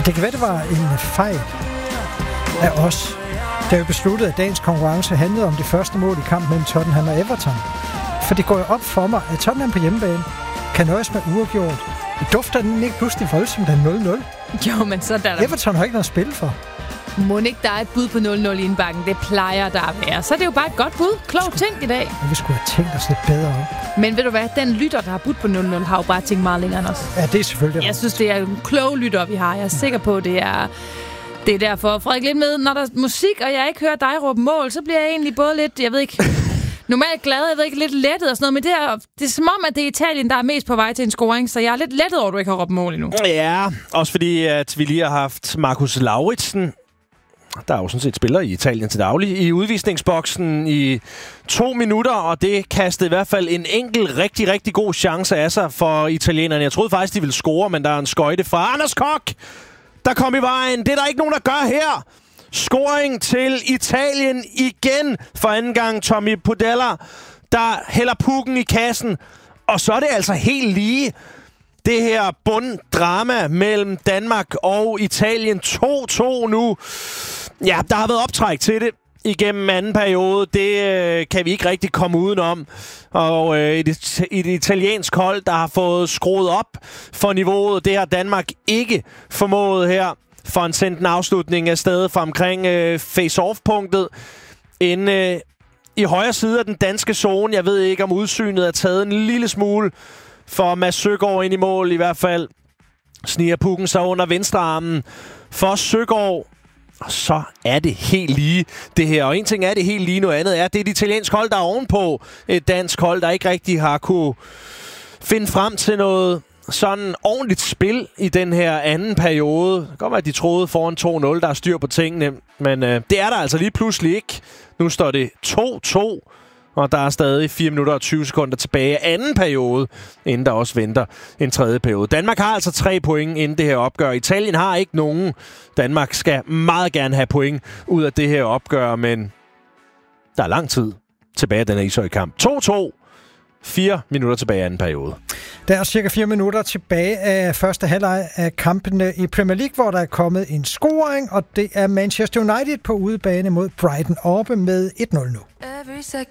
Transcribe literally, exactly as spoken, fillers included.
Det kan være, det var en fejl af os, der jo besluttede, at dagens konkurrence handlede om det første mål i kampen mellem Tottenham og Everton. For det går jo op for mig, at Tottenham på hjemmebane kan nøjes med uafgjort. Dufter den ikke pludselig voldsomt af nul nul? Jo, men så der... Everton har ikke noget at spille for. Må ikke der er et bud på nul nul i indbakken? Det plejer der at være. Så er det jo bare et godt bud. Klog tænkt i dag. Vi skulle have tænkt os lidt bedre om. Men ved du hvad? Den lytter, der har budt på nul nul, har jo bare tænkt meget længere end os. Ja, det er selvfølgelig. Jeg synes, det er en klog lytter, vi har. Jeg er sikker på, det er... Det er derfor. Frederik, lidt med, når der er musik, og jeg ikke hører dig råbe mål, så bliver jeg egentlig både lidt, jeg ved ikke... Normalt glad, jeg ved ikke, lidt lettet og sådan noget, men det er, det er som om, at det er Italien, der er mest på vej til en scoring, så jeg er lidt lettet over, at du ikke har råbt mål endnu. Ja, også fordi, at vi lige har haft Marcus Lauritsen, der er jo sådan set spiller i Italien til daglig, i udvisningsboksen i to minutter, og det kastede i hvert fald en enkelt rigtig, rigtig god chance af sig for italienerne. Jeg troede faktisk, de ville score, men der er en skøjte fra Anders Koch, der kom i vejen. Det er der ikke nogen, der gør her. Scoring til Italien igen for anden gang. Tommy Podella, der hælder pukken i kassen. Og så er det altså helt lige det her bunddrama mellem Danmark og Italien. to to nu. Ja, der har været optræk til det igennem anden periode. Det øh, kan vi ikke rigtig komme udenom. Og øh, et, et italiensk hold, der har fået skruet op for niveauet. Det har Danmark ikke formået her. For en sendt en afslutning af stedet fra omkring øh, face-off-punktet. En øh, i højre side af den danske zone. Jeg ved ikke, om udsynet er taget en lille smule for Mads Søgaard ind i mål. I hvert fald sniger pukken så under venstrearmen for Søgaard. Og så er det helt lige det her. Og en ting er det helt lige, noget andet er, det er et italiensk hold, der er ovenpå. Et dansk hold, der ikke rigtig har kunne finde frem til noget sådan ordentligt spil i den her anden periode. Det kan godt være, at de troede foran to nul, der er styr på tingene. Men øh, det er der altså lige pludselig ikke. Nu står det to to, og der er stadig fire minutter og tyve sekunder tilbage af anden periode, inden der også venter en tredje periode. Danmark har altså tre point inden det her opgør. Italien har ikke nogen. Danmark skal meget gerne have point ud af det her opgør, men der er lang tid tilbage af den her ishøjkamp. to to. Fire minutter tilbage af anden periode. Der er cirka fire minutter tilbage af første halvleg af kampene i Premier League, hvor der er kommet en scoring, og det er Manchester United på udebane mod Brighton oppe med et nul nu.